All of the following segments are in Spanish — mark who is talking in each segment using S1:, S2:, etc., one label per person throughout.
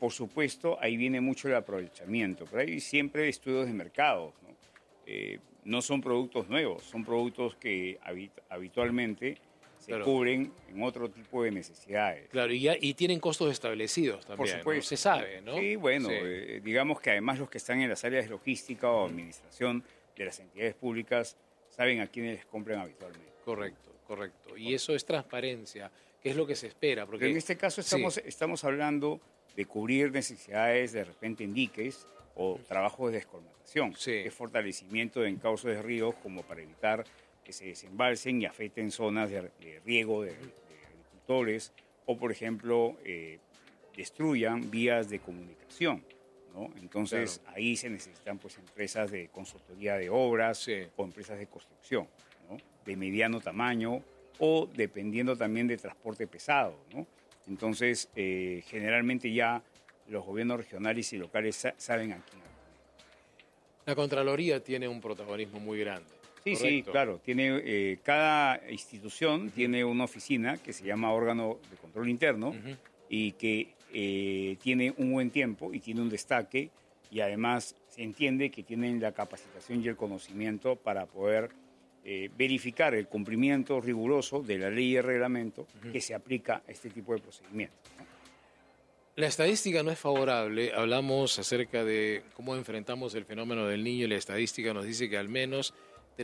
S1: por supuesto, ahí viene mucho el aprovechamiento, pero hay siempre estudios de mercado, ¿no? No son productos nuevos, son productos que habitualmente se cubren en otro tipo de necesidades.
S2: Claro, y tienen costos establecidos también,
S1: Por supuesto.
S2: ¿no? Se sabe, ¿no?
S1: Sí, bueno,
S2: Sí.
S1: digamos que además los que están en las áreas de logística o administración de las entidades públicas saben a quiénes les compran habitualmente.
S2: Correcto, correcto. Y eso es transparencia, que es lo que se espera. Porque
S1: Pero en este caso estamos hablando de cubrir necesidades de repente en diques o trabajos de descolmatación, de fortalecimiento de encauces de ríos como para evitar que se desembalsen y afecten zonas de riego de agricultores o, por ejemplo, destruyan vías de comunicación, ¿no? Entonces, ahí se necesitan pues empresas de consultoría de obras o empresas de construcción, ¿no? De mediano tamaño o dependiendo también de transporte pesado, ¿no? Entonces, generalmente ya los gobiernos regionales y locales saben a quién acudir.
S2: La Contraloría tiene un protagonismo muy grande.
S1: Sí,
S2: ¿correcto?
S1: sí, claro. Tiene, cada institución tiene una oficina que se llama órgano de control interno y que tiene un buen tiempo y tiene un destaque y además se entiende que tienen la capacitación y el conocimiento para poder verificar el cumplimiento riguroso de la ley y el reglamento que se aplica a este tipo de procedimientos, ¿no?
S2: La estadística no es favorable. Hablamos acerca de cómo enfrentamos el fenómeno del Niño y la estadística nos dice que al menos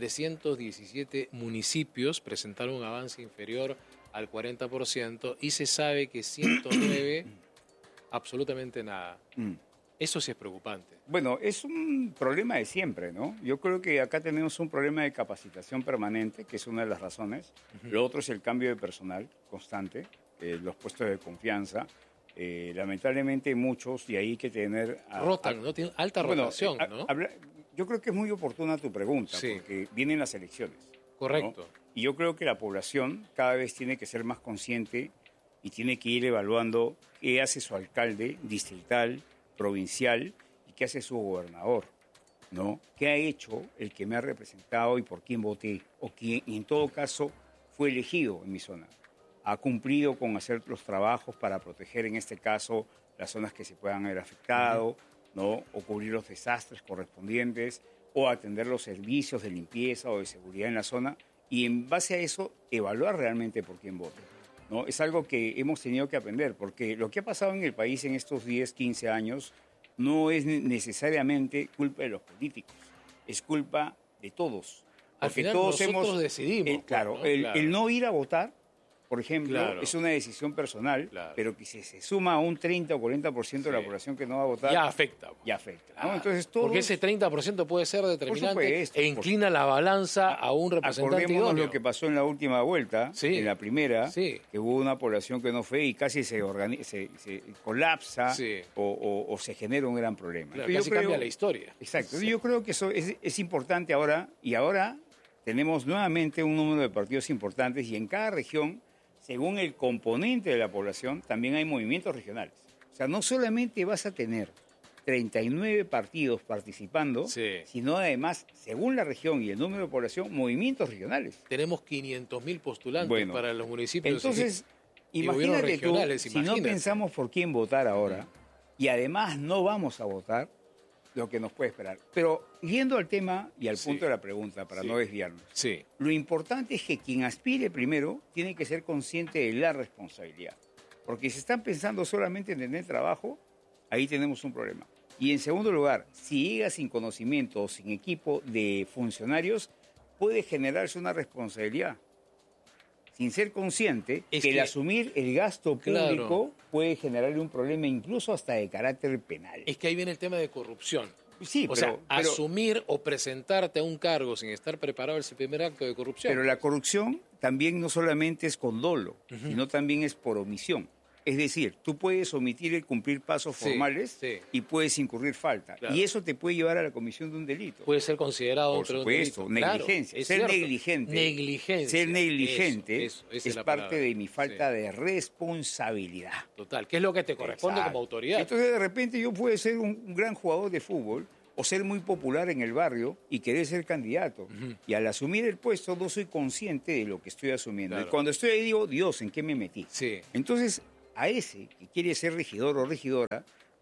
S2: 317 municipios presentaron un avance inferior al 40% y se sabe que 109 absolutamente nada. Eso sí es preocupante.
S1: Bueno, es un problema de siempre, ¿no? Yo creo que acá tenemos un problema de capacitación permanente, que es una de las razones. Lo otro es el cambio de personal constante, los puestos de confianza. Lamentablemente muchos, y ahí hay que tener...
S2: Rotan, ¿no? Tienen alta rotación, ¿no?
S1: Yo creo que es muy oportuna tu pregunta, porque vienen las elecciones.
S2: Correcto.
S1: ¿No? Y yo creo que la población cada vez tiene que ser más consciente y tiene que ir evaluando qué hace su alcalde distrital, provincial y qué hace su gobernador, ¿no? ¿Qué ha hecho el que me ha representado y por quién voté? O quién, en todo caso, fue elegido en mi zona. ¿Ha cumplido con hacer los trabajos para proteger, en este caso, las zonas que se puedan haber afectado, ¿no? O cubrir los desastres correspondientes, o atender los servicios de limpieza o de seguridad en la zona? Y en base a eso, evaluar realmente por quién vota, ¿no? Es algo que hemos tenido que aprender, porque lo que ha pasado en el país en estos 10, 15 años no es necesariamente culpa de los políticos, es culpa de todos.
S2: Al final nosotros decidimos.
S1: Claro, el no ir a votar, por ejemplo, es una decisión personal, pero que si se suma a un 30 o 40% de la población que no va a votar...
S2: Ya afecta.
S1: Ya afecta, ¿no? Entonces, todos,
S2: porque ese 30% puede ser determinante e inclina la balanza a un representante
S1: Acordémonos
S2: idóneo.
S1: Lo que pasó en la última vuelta, en la primera, que hubo una población que no fue y casi se colapsa o se genera un gran problema.
S2: Claro, casi cambia la historia.
S1: Exacto. Yo creo que eso es importante ahora, y ahora tenemos nuevamente un número de partidos importantes y en cada región, según el componente de la población, también hay movimientos regionales. O sea, no solamente vas a tener 39 partidos participando, sino además, según la región y el número de población, movimientos regionales.
S2: Tenemos 500.000 postulantes para los municipios.
S1: Entonces, imagínate tú, si no pensamos por quién votar ahora, y además no vamos a votar, lo que nos puede esperar. Pero yendo al tema y al punto de la pregunta, para no desviarnos, lo importante es que quien aspire primero tiene que ser consciente de la responsabilidad. Porque si están pensando solamente en tener trabajo, ahí tenemos un problema. Y en segundo lugar, si llega sin conocimiento o sin equipo de funcionarios, puede generarse una responsabilidad. Sin ser consciente que el asumir el gasto público puede generarle un problema incluso hasta de carácter penal.
S2: Es que ahí viene el tema de corrupción.
S1: Sí,
S2: o sea, asumir o presentarte a un cargo sin estar preparado es el primer acto de corrupción.
S1: Pero la corrupción también no solamente es con dolo, sino también es por omisión. Es decir, tú puedes omitir el cumplir pasos formales y puedes incurrir falta. Claro. Y eso te puede llevar a la comisión de un delito.
S2: Puede ser considerado
S1: por supuesto, negligencia.
S2: Claro,
S1: ser negligente. Ser negligente
S2: eso,
S1: es parte de mi falta de responsabilidad.
S2: Total, ¿qué es lo que te corresponde como autoridad?
S1: Entonces, de repente, yo puedo ser un gran jugador de fútbol o ser muy popular en el barrio y querer ser candidato. Y al asumir el puesto no soy consciente de lo que estoy asumiendo. Claro. Y cuando estoy ahí digo, Dios, ¿en qué me metí? Entonces, a ese que quiere ser regidor o regidora,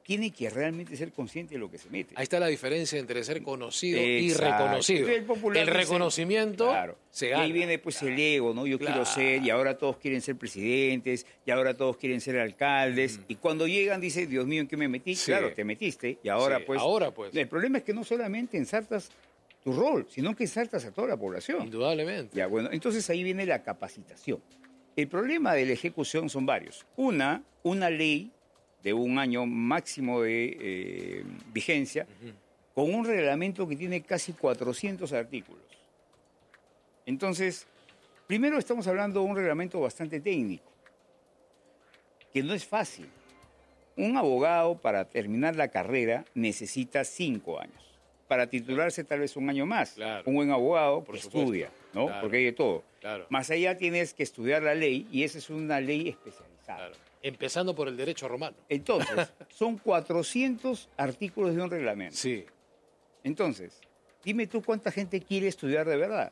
S1: tiene que realmente ser consciente de lo que se mete.
S2: Ahí está la diferencia entre ser conocido y
S1: Exacto.
S2: reconocido. El reconocimiento
S1: claro.
S2: se gana.
S1: Y ahí viene pues el ego, ¿no? Yo quiero ser, y ahora todos quieren ser presidentes, y ahora todos quieren ser alcaldes. Y cuando llegan, dice, Dios mío, ¿en qué me metí?
S2: Sí.
S1: Claro, te metiste, y ahora
S2: Sí,
S1: pues...
S2: ahora, pues.
S1: El problema es que no solamente ensartas tu rol, sino que ensartas a toda la población.
S2: Indudablemente.
S1: Ya, bueno, entonces ahí viene la capacitación. El problema de la ejecución son varios. Una ley de un año máximo de vigencia, con un reglamento que tiene casi 400 artículos. Entonces, primero estamos hablando de un reglamento bastante técnico, que no es fácil. Un abogado para terminar la carrera necesita 5 años. Para titularse tal vez un año más.
S2: Claro.
S1: Un buen abogado
S2: Por
S1: que
S2: supuesto.
S1: estudia, ¿no?
S2: Claro.
S1: Porque hay de todo.
S2: Claro.
S1: Más allá tienes que estudiar la ley y esa es una ley especializada.
S2: Claro. Empezando por el derecho romano.
S1: Entonces, son 400 artículos de un reglamento.
S2: Sí.
S1: Entonces, dime tú cuánta gente quiere estudiar de verdad.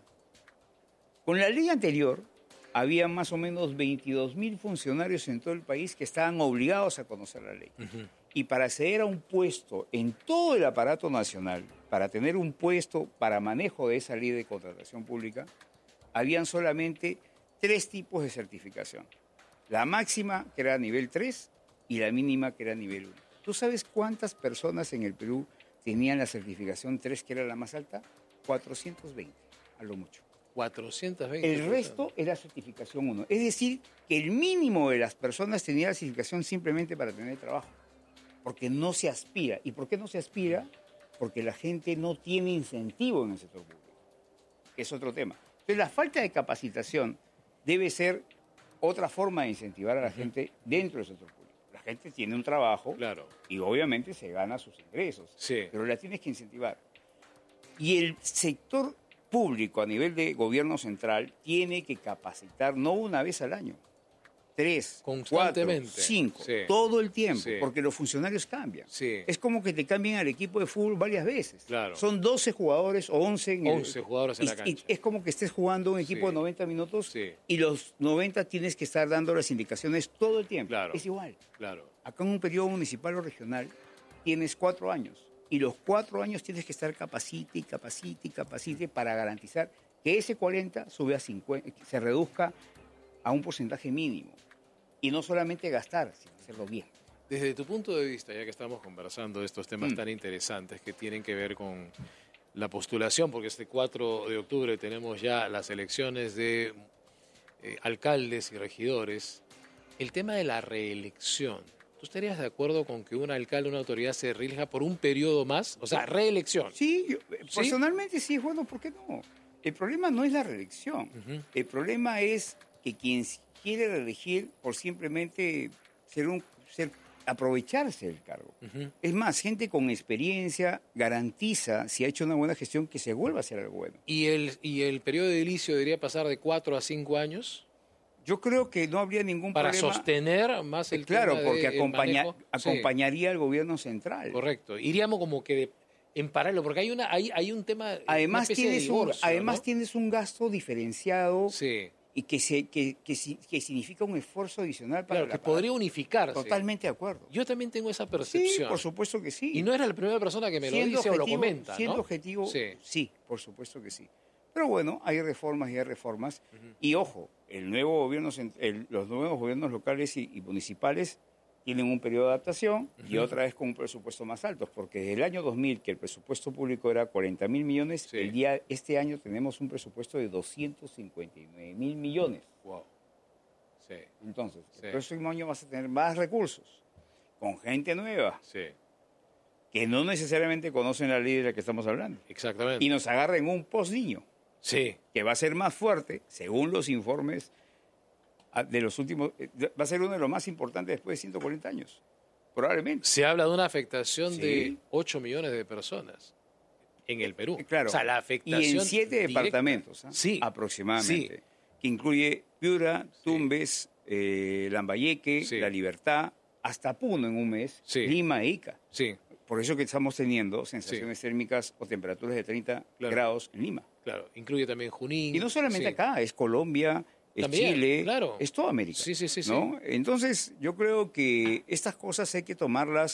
S1: Con la ley anterior, había más o menos 22.000 funcionarios en todo el país que estaban obligados a conocer la ley. Y para acceder a un puesto en todo el aparato nacional, para tener un puesto para manejo de esa ley de contratación pública, habían solamente 3 tipos de certificación. La máxima, que era nivel 3, y la mínima, que era nivel 1. ¿Tú sabes cuántas personas en el Perú tenían la certificación 3, que era la más alta? 420, a lo mucho.
S2: 420.
S1: El resto era certificación 1. Es decir, que el mínimo de las personas tenía la certificación simplemente para tener trabajo. Porque no se aspira. ¿Y por qué no se aspira? Porque la gente no tiene incentivo en el sector público. Es otro tema. Entonces, la falta de capacitación debe ser otra forma de incentivar a la gente dentro del sector público. La gente tiene un trabajo
S2: Claro.
S1: y obviamente se gana sus ingresos.
S2: Sí.
S1: Pero la tienes que incentivar. Y el sector público a nivel de gobierno central tiene que capacitar no una vez al año, 3, 4,
S2: Constantemente.
S1: 5,
S2: Sí.
S1: todo el tiempo,
S2: Sí.
S1: porque los funcionarios cambian.
S2: Sí.
S1: Es como que te cambian al equipo de fútbol varias veces.
S2: Claro.
S1: Son 12 jugadores o 11 en
S2: 11 jugadores en la cancha.
S1: Y es como que estés jugando un equipo
S2: Sí.
S1: de 90 minutos
S2: Sí.
S1: y los 90 tienes que estar dando las indicaciones todo el tiempo.
S2: Claro.
S1: Es igual.
S2: Claro.
S1: Acá en un periodo municipal o regional tienes 4 años y los 4 años tienes que estar capacite y capacite y capacite para garantizar que ese 40 sube a 50, se reduzca a un porcentaje mínimo. Y no solamente gastar, sino hacerlo bien.
S2: Desde tu punto de vista, ya que estamos conversando de estos temas tan interesantes que tienen que ver con la postulación, porque este 4 de octubre tenemos ya las elecciones de alcaldes y regidores, el tema de la reelección. ¿Tú estarías de acuerdo con que un alcalde, una autoridad se reelija por un periodo más? O sea, reelección.
S1: Sí, yo, personalmente sí, bueno, ¿por qué no? El problema no es la reelección. El problema es que quien quiere reelegir por simplemente aprovecharse del cargo. Es más, gente con experiencia garantiza, si ha hecho una buena gestión, que se vuelva a hacer algo bueno.
S2: ¿Y el periodo de edilicio debería pasar de 4 a 5 años?
S1: Yo creo que no habría ningún
S2: para
S1: problema.
S2: Para sostener más el
S1: claro,
S2: tema
S1: porque
S2: manejo.
S1: acompañaría al gobierno central.
S2: Correcto. Iríamos como que en paralelo, porque hay un tema.
S1: Además,
S2: ¿no?
S1: tienes un gasto diferenciado.
S2: Sí.
S1: Y que significa un esfuerzo adicional para
S2: claro, que podría unificarse.
S1: Totalmente de acuerdo.
S2: Yo también tengo esa percepción.
S1: Sí, por supuesto que sí.
S2: Y no era la primera persona que me lo dice o lo comenta,
S1: siendo
S2: ¿no?
S1: objetivo, sí, por supuesto que sí. Pero bueno, hay reformas y hay reformas. Y ojo, los nuevos gobiernos locales y municipales tienen un periodo de adaptación y otra vez con un presupuesto más alto, porque desde el año 2000, que el presupuesto público era 40.000 millones, este año tenemos un presupuesto de 259.000 millones.
S2: Wow. Sí.
S1: Entonces, el próximo año vas a tener más recursos, con gente nueva, que no necesariamente conocen la ley de la que estamos hablando.
S2: Exactamente.
S1: Y nos agarren un post-niño, que va a ser más fuerte, según los informes de los últimos, va a ser uno de los más importantes después de 140 años, probablemente.
S2: Se habla de una afectación de 8 millones de personas en el Perú.
S1: Claro.
S2: O sea, la afectación
S1: y en 7 departamentos, aproximadamente, que incluye Piura, Tumbes, Lambayeque, La Libertad, hasta Puno en un mes, Lima e Ica. Por eso que estamos teniendo sensaciones térmicas o temperaturas de 30 grados en Lima.
S2: Claro, incluye también Junín.
S1: Y no solamente acá, es Colombia, es también, Chile, es toda América. ¿no? Entonces, yo creo que estas cosas hay que tomarlas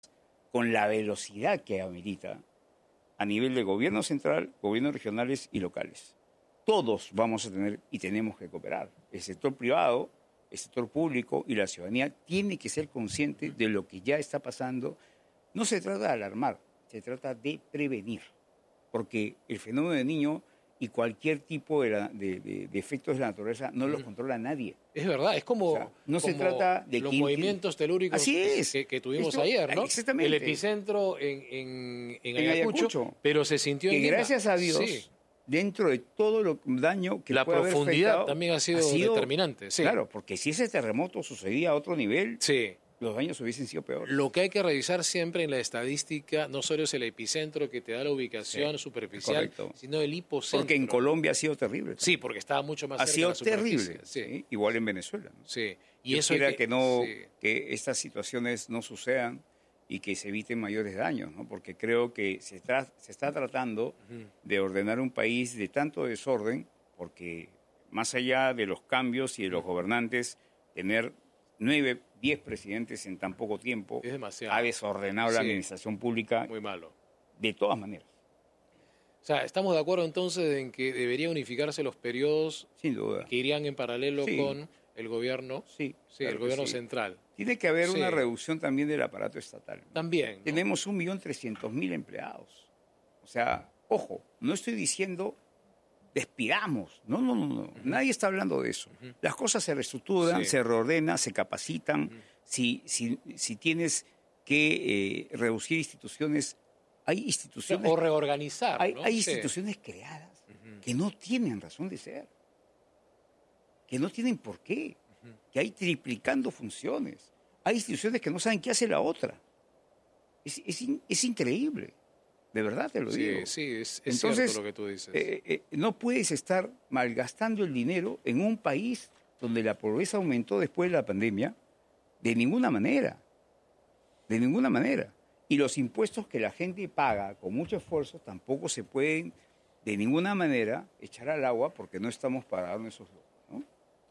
S1: con la velocidad que amerita a nivel de gobierno central, gobiernos regionales y locales. Todos vamos a tener y tenemos que cooperar. El sector privado, el sector público y la ciudadanía tiene que ser consciente de lo que ya está pasando. No se trata de alarmar, se trata de prevenir, porque el fenómeno del Niño y cualquier tipo de efectos de la naturaleza no los controla nadie.
S2: Es verdad, es como,
S1: O sea, no se trata de
S2: los
S1: quién
S2: movimientos telúricos
S1: Así es.
S2: que tuvimos
S1: Esto,
S2: ayer, ¿no?
S1: exactamente.
S2: El epicentro en Ayacucho,
S1: Ayacucho,
S2: pero se sintió en
S1: que
S2: Lima.
S1: gracias a Dios,
S2: Sí.
S1: dentro de todo el daño que
S2: La
S1: puede haber
S2: profundidad
S1: afectado,
S2: también ha sido determinante. Sí.
S1: Claro, porque si ese terremoto sucedía a otro nivel,
S2: Sí.
S1: los daños hubiesen sido peores.
S2: Lo que hay que revisar siempre en la estadística no solo es el epicentro que te da la ubicación superficial,
S1: correcto.
S2: sino el hipocentro.
S1: Porque en Colombia ha sido terrible.
S2: Sí, porque estaba mucho más
S1: Ha
S2: cerca
S1: sido
S2: de la superficie.
S1: terrible.
S2: Sí.
S1: ¿sí? Igual en Venezuela. ¿no?
S2: Sí. Y
S1: Yo
S2: eso
S1: quisiera
S2: hay
S1: que
S2: sí.
S1: que estas situaciones no sucedan y que se eviten mayores daños, ¿no? Porque creo que se está tratando de ordenar un país de tanto desorden, porque más allá de los cambios y de los gobernantes, tener 9, 10 presidentes en tan poco tiempo
S2: Es demasiado.
S1: ha desordenado la
S2: Sí.
S1: administración pública
S2: Muy malo.
S1: de todas maneras,
S2: O sea, estamos de acuerdo entonces en que debería unificarse los periodos
S1: sin duda.
S2: que irían en paralelo
S1: Sí.
S2: con el gobierno,
S1: Sí,
S2: el
S1: claro que
S2: gobierno
S1: sí.
S2: central.
S1: Tiene que haber
S2: Sí.
S1: una reducción también del aparato estatal.
S2: También. ¿no?
S1: Tenemos 1.300.000 empleados. O sea, ojo, no estoy diciendo despidamos. No. Nadie está hablando de eso. Las cosas se reestructuran,
S2: Sí.
S1: se reordenan, se capacitan. Si tienes que reducir instituciones, hay instituciones,
S2: O reorganizar.
S1: hay
S2: ¿no?
S1: hay
S2: Sí.
S1: instituciones creadas que no tienen razón de ser, que no tienen por qué, que hay triplicando funciones. Hay instituciones que no saben qué hace la otra. Es increíble. De verdad te lo digo.
S2: Sí, es
S1: Entonces,
S2: cierto lo que tú dices.
S1: no puedes estar malgastando el dinero en un país donde la pobreza aumentó después de la pandemia de ninguna manera. De ninguna manera. Y los impuestos que la gente paga con mucho esfuerzo tampoco se pueden de ninguna manera echar al agua porque no estamos para darnos esos lujos, ¿no?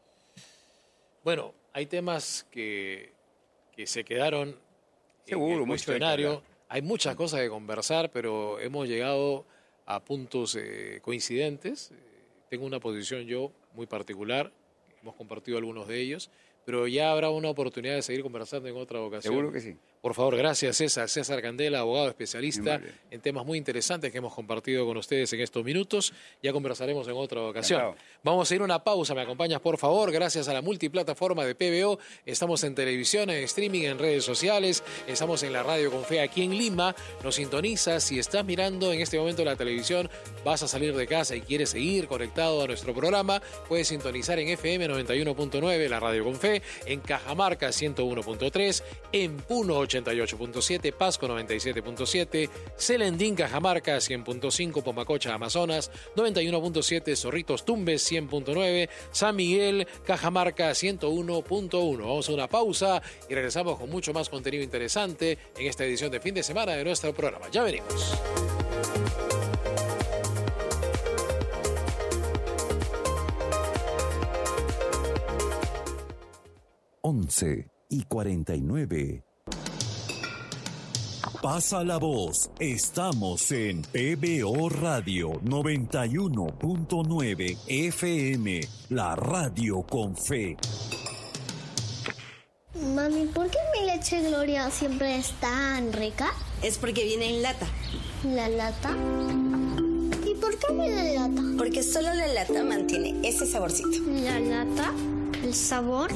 S2: Bueno, hay temas que se quedaron
S1: Seguro,
S2: en el
S1: mucho de qué
S2: cuestionario.
S1: hablar.
S2: Hay muchas cosas que conversar, pero hemos llegado a puntos coincidentes. Tengo una posición yo muy particular, hemos compartido algunos de ellos, pero ya habrá una oportunidad de seguir conversando en otra ocasión.
S1: Seguro que sí.
S2: Por favor, gracias César Candela, abogado especialista
S1: Muy amable.
S2: en temas muy interesantes que hemos compartido con ustedes en estos minutos. Ya conversaremos en otra ocasión.
S1: Encantado.
S2: Vamos a ir a una pausa, me acompañas por favor, gracias a la multiplataforma de PBO. Estamos en televisión, en streaming, en redes sociales, estamos en la Radio Con Fe aquí en Lima. Nos sintonizas, si estás mirando en este momento la televisión, vas a salir de casa y quieres seguir conectado a nuestro programa, puedes sintonizar en FM 91.9, la Radio Con Fe, en Cajamarca 101.3, en Puno 88.7, Pasco 97.7, Celendín, Cajamarca 100.5, Pomacocha, Amazonas 91.7, Zorritos Tumbes 100.9, San Miguel, Cajamarca 101.1. Vamos a una pausa y regresamos con mucho más contenido interesante en esta edición de fin de semana de nuestro programa. Ya venimos.
S3: Once y 49. Pasa la voz. Estamos en PBO Radio 91.9 FM, la radio con fe.
S4: Mami, ¿por qué mi leche Gloria siempre es tan rica?
S5: Es porque viene en lata.
S4: ¿La lata? ¿Y por qué viene en lata?
S5: Porque solo la lata mantiene ese saborcito.
S4: ¿La lata? ¿El sabor?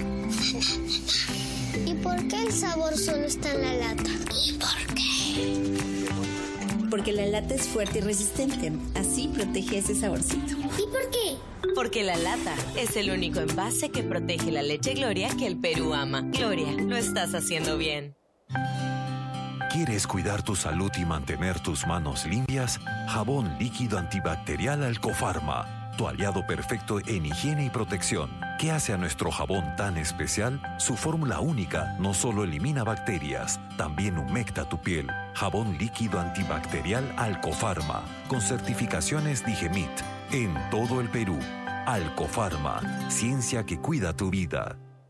S4: ¿Y por qué el sabor solo está en la lata? ¿Y por qué?
S5: Porque la lata es fuerte y resistente. Así protege ese saborcito.
S4: ¿Y por qué?
S6: Porque la lata es el único envase que protege la leche Gloria que el Perú ama. Gloria, lo estás haciendo bien.
S3: ¿Quieres cuidar tu salud y mantener tus manos limpias? Jabón líquido antibacterial Alcofarma, tu aliado perfecto en higiene y protección. ¿Qué hace a nuestro jabón tan especial? Su fórmula única no solo elimina bacterias, también humecta tu piel. Jabón líquido antibacterial Alcofarma, con certificaciones Digemit, en todo el Perú. Alcofarma, ciencia que cuida tu vida.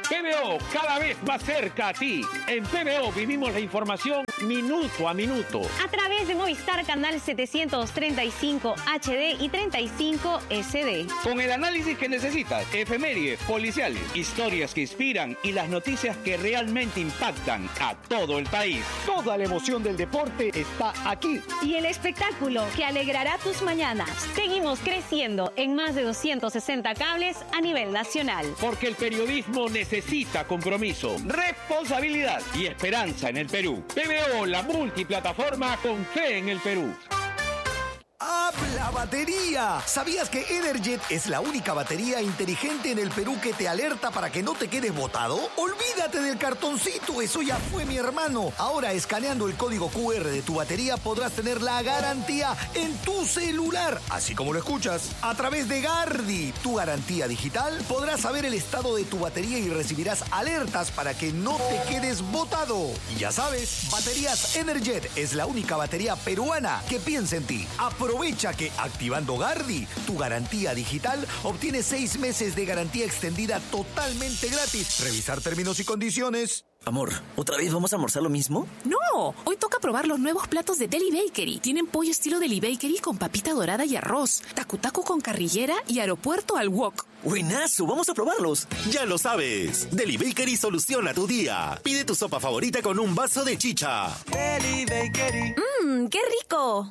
S7: PBO, cada vez más cerca a ti. En PBO vivimos la información minuto a minuto.
S8: A través de Movistar Canal 735 HD y 35 SD.
S9: Con el análisis que necesitas, efemérides, policiales, historias que inspiran y las noticias que realmente impactan a todo el país.
S10: Toda la emoción del deporte está aquí.
S8: Y el espectáculo que alegrará tus mañanas. Seguimos creciendo en más de 260 cables a nivel nacional.
S7: Porque el periodismo necesita compromiso, responsabilidad y esperanza en el Perú. PBO, la multiplataforma con fe en el Perú.
S11: ¡Habla batería! ¿Sabías que Energet es la única batería inteligente en el Perú que te alerta para que no te quedes botado? ¡Olvídate del cartoncito! ¡Eso ya fue, mi hermano! Ahora, escaneando el código QR de tu batería, podrás tener la garantía en tu celular. Así como lo escuchas. A través de Gardi, tu garantía digital, podrás saber el estado de tu batería y recibirás alertas para que no te quedes botado. Y ya sabes, Baterías Energet es la única batería peruana que piensa en ti. Aprovecha que activando Gardi, tu garantía digital, obtienes 6 meses de garantía extendida totalmente gratis. Revisar términos y condiciones.
S12: Amor, ¿otra vez vamos a almorzar lo mismo?
S13: No, hoy toca probar los nuevos platos de Deli Bakery. Tienen pollo estilo Deli Bakery con papita dorada y arroz, tacu-tacu con carrillera y aeropuerto al wok.
S12: ¡Buenazo! ¡Vamos a probarlos!
S14: Ya lo sabes, Deli Bakery soluciona tu día. Pide tu sopa favorita con un vaso de chicha.
S12: Deli Bakery.
S13: ¡Qué rico!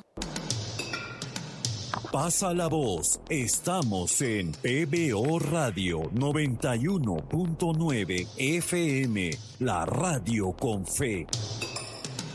S3: Pasa la voz. Estamos en PBO Radio 91.9 FM, la radio con fe.